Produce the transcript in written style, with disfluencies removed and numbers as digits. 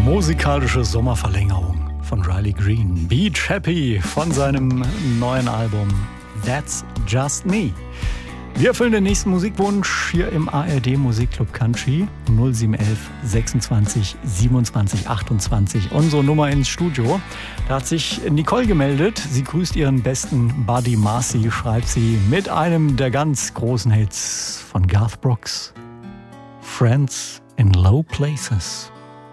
Musikalische Sommerverlängerung von Riley Green. Beach Happy von seinem neuen Album That's Just Me. Wir erfüllen den nächsten Musikwunsch hier im ARD Musikclub Country 0711 26 27 28. Unsere Nummer ins Studio. Da hat sich Nicole gemeldet. Sie grüßt ihren besten Buddy Marcy, schreibt sie, mit einem der ganz großen Hits von Garth Brooks. Friends in Low Places.